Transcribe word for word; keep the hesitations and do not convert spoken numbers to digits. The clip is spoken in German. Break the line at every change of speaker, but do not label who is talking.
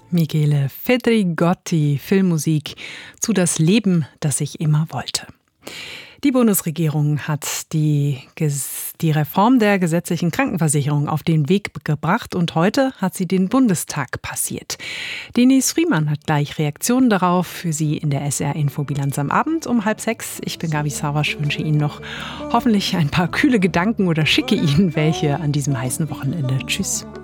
Michele Fedrigotti, Filmmusik zu Das Leben, das ich immer wollte. Die Bundesregierung hat die, die Reform der gesetzlichen Krankenversicherung auf den Weg gebracht und heute hat sie den Bundestag passiert. Denise Friemann hat gleich Reaktionen darauf für Sie in der S R-Infobilanz am Abend um halb sechs. Ich bin Gabi Sarasch, wünsche Ihnen noch hoffentlich ein paar kühle Gedanken oder schicke Ihnen welche an diesem heißen Wochenende. Tschüss.